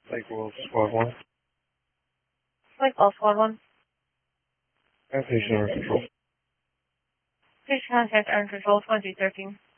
Lake Wolf, Squad 1. Lake Wolf, Squad 1. Patient under control. Please contact Iron Control 2013.